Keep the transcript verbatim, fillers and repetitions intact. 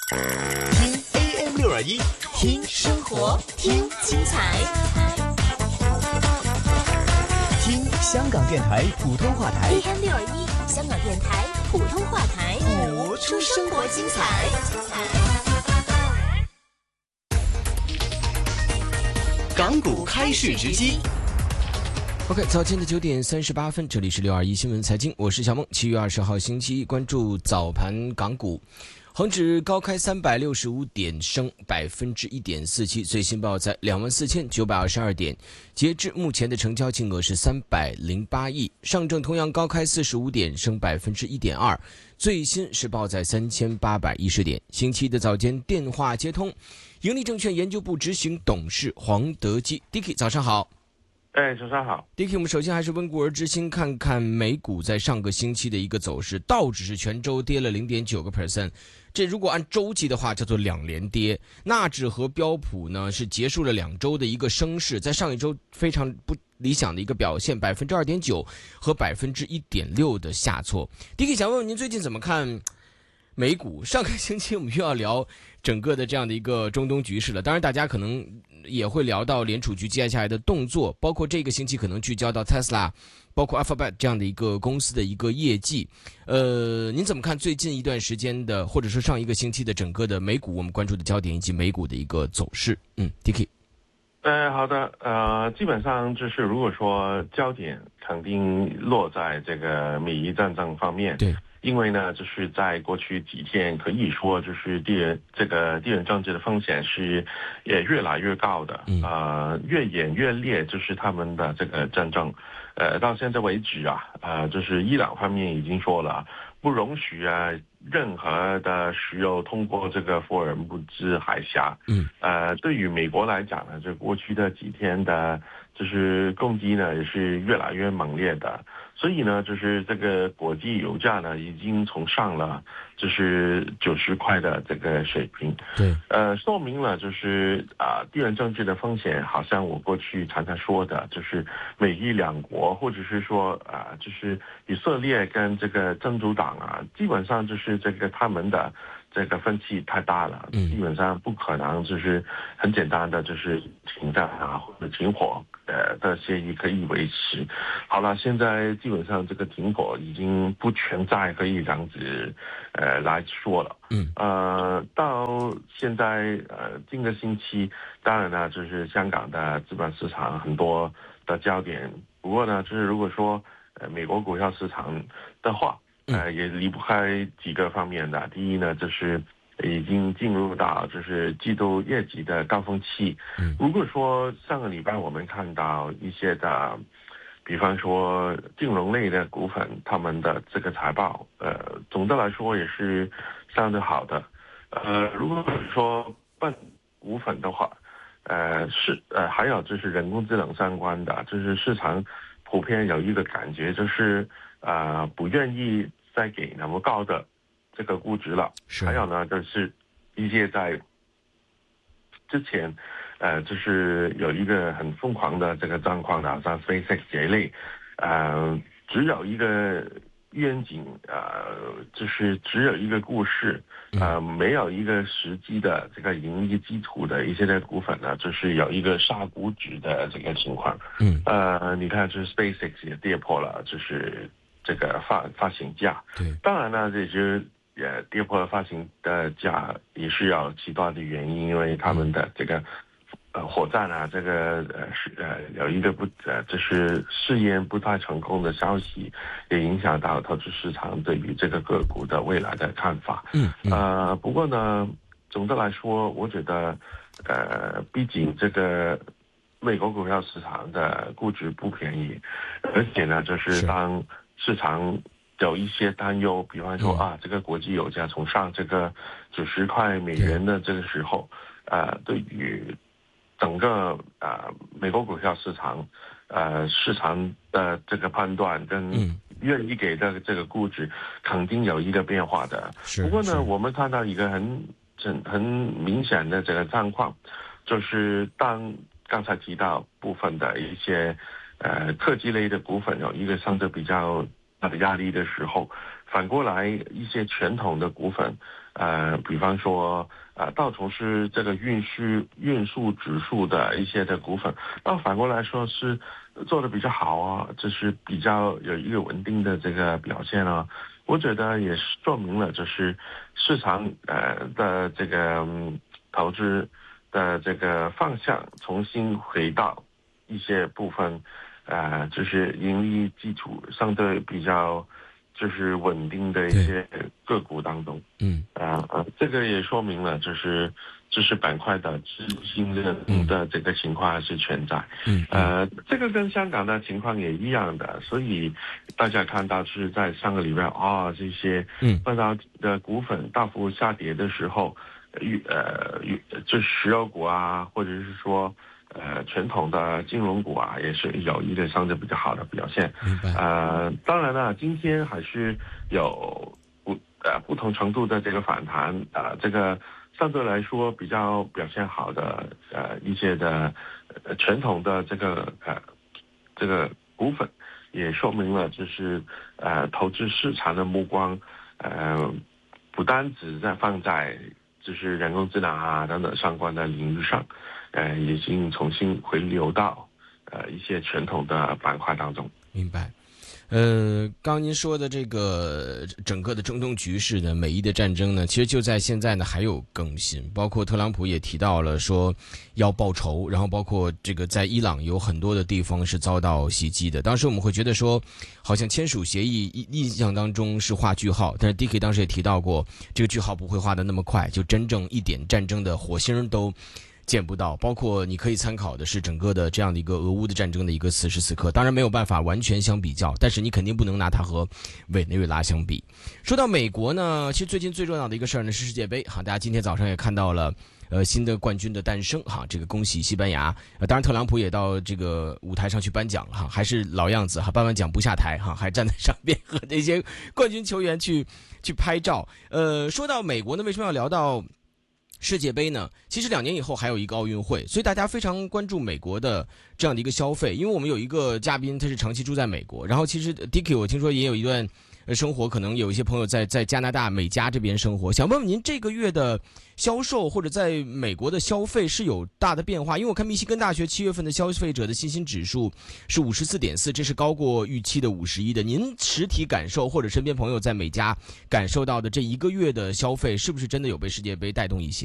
听 A M 六二一，听生活，听精彩，听香港电台普通话台 A M 六二一，香港电台普通话台， 播出生活精彩。港股开市直击。 OK， 早间的九点三十八分，这里是六二一新闻财经，我是小梦。七月二十号星期一，关注早盘港股，恒指高开三百六十五点，升百分之一点四七，最新报在两万四千九百二十二点，截至目前的成交金额是三百零八亿。上证同样高开四十五点，升百分之一点二，最新是报在三千八百一十点。星期一的早间电话接通，盈利证券研究部执行董事黄德基 ，Dicky， 早上好。 哎，早上好 ，Dicky， 我们首先还是温故而知新，看看美股在上个星期的一个走势。道指是全周跌了 零点九个百分点， 这如果按周期的话叫做两连跌。纳指和标普呢是结束了两周的一个升势，在上一周非常不理想的一个表现， 百分之二点九 和 百分之一点六 的下挫。Dicky， 想问问您最近怎么看美股？上个星期我们又要聊整个的这样的一个中东局势了，当然大家可能也会聊到联储局接下来的动作，包括这个星期可能聚焦到 Tesla， 包括 Alphabet 这样的一个公司的一个业绩。呃，您怎么看最近一段时间的，或者是上一个星期的整个的美股我们关注的焦点以及美股的一个走势？嗯 ，Dicky。 呃，好的，呃，基本上就是如果说焦点肯定落在这个美伊战争方面， 对。 因为呢，就是在过去几天，可以说就是地缘这个地缘政治的风险是也越来越高的， 嗯、 呃，越演越烈，就是他们的这个战争，呃，到现在为止啊，呃，就是伊朗方面已经说了，不容许啊任何的石油通过这个福尔摩斯海峡， 嗯， 呃，对于美国来讲呢，这过去的几天的，就是攻击呢也是越来越猛烈的。所以呢，就是这个国际油价呢，已经从上了就是九十块的这个水平。 对， 呃，说明了就是啊、呃，地缘政治的风险，好像我过去常常说的，就是美伊两国，或者是说啊、呃，就是以色列跟这个真主党啊，基本上就是这个他们的这个分歧太大了， 嗯， 基本上不可能就是很简单的就是停战啊或者停火呃的协议可以维持。好了，现在基本上这个停火已经不存在，可以这样子呃来说了。 嗯， 呃，到现在呃今个星期，当然呢就是香港的资本市场很多的焦点。不过呢，就是如果说呃美国股票市场的话，呃也离不开几个方面的。第一呢，就是已经进入到就是季度业绩的高峰期。如果说上个礼拜我们看到一些的，比方说金融类的股份，他们的这个财报，呃，总的来说也是相对好的。呃，如果说半股份的话，呃，是呃，还有就是人工智能相关的，就是市场普遍有一个感觉，就是呃，不愿意再给那么高的这个估值了。还有呢，就是一些在之前，呃，就是有一个很疯狂的这个状况的，像 SpaceX 这一类，呃，只有一个愿景，呃，就是只有一个故事，呃，没有一个实际的这个盈利基础的一些的股份呢，就是有一个杀估值的这个情况。 嗯， 呃，你看，就是 SpaceX 也跌破了，就是这个发发行价。 对， 当然呢，这些。也跌破了发行的价，也是有其他的原因，因为他们的这个呃火箭啊，这个呃是呃有一个不呃就是试验不太成功的消息，也影响到投资市场对于这个个股的未来的看法。 嗯，嗯呃，不过呢，总的来说，我觉得呃，毕竟这个美国股票市场的估值不便宜，而且呢，就是当市场有一些担忧，比方说啊，这个国际油价从上这个九十块美元的这个时候，呃，对于整个呃美国股票市场，呃市场的这个判断跟愿意给的这个估值，肯定有一个变化的。不过呢，我们看到一个很很很明显的这个状况，就是当刚才提到部分的一些呃科技类的股份有一个相对比较大的压力的时候，反过来一些传统的股份， 呃，比方说呃道琼斯这个运输运输指数的一些的股份，那反过来说是做的比较好啊，就是比较有一个稳定的这个表现啊。我觉得也是说明了，就是市场呃的这个、嗯、投资的这个方向重新回到一些部分，呃，就是盈利基础相对比较就是稳定的一些个股当中， 嗯， 啊、呃，这个也说明了就是知识板块的资金热度的这个情况还是存在， 嗯， 呃，这个跟香港的情况也一样的，所以大家看到是在上个礼拜啊、哦，这些嗯半导体的股份大幅下跌的时候，呃，这石油股啊，或者是说。呃，传统的金融股啊，也是有一个相对比较好的表现。 明白。 呃，当然了，今天还是有不呃不同程度的这个反弹啊、呃，这个相对来说比较表现好的呃一些的呃传统的这个呃这个股份，也说明了就是呃投资市场的目光呃不单只在放在就是人工智能啊等等相关的领域上。呃，已经重新回流到呃一些传统的板块当中。 明白。呃，刚刚您说的这个整个的中东局势呢，美伊的战争呢，其实就在现在呢还有更新，包括特朗普也提到了说要报仇，然后包括这个在伊朗有很多的地方是遭到袭击的。当时我们会觉得说，好像签署协议印象当中是画句号，但是 D K 当时也提到过，这个句号不会画得那么快，就真正一点战争的火星都见不到，包括你可以参考的是整个的这样的一个俄乌的战争的一个此时此刻，当然没有办法完全相比较，但是你肯定不能拿它和委内瑞拉相比。说到美国呢，其实最近最热闹的一个事儿呢是世界杯哈，大家今天早上也看到了呃新的冠军的诞生哈，这个恭喜西班牙。呃，当然特朗普也到这个舞台上去颁奖了哈，还是老样子哈，颁完奖不下台哈，还站在上边和那些冠军球员去去拍照。呃，说到美国呢，为什么要聊到世界杯呢？其实两年以后还有一个奥运会，所以大家非常关注美国的这样的一个消费。因为我们有一个嘉宾，他是长期住在美国，然后其实 Dicky 我听说也有一段生活，可能有一些朋友在在加拿大美加这边生活，想问问您这个月的销售或者在美国的消费是有大的变化？因为我看密西根大学七月份的消费者的信心指数是五十四点四，这是高过预期的五十一的。您实体感受或者身边朋友在美加感受到的这一个月的消费，是不是真的有被世界杯带动一些？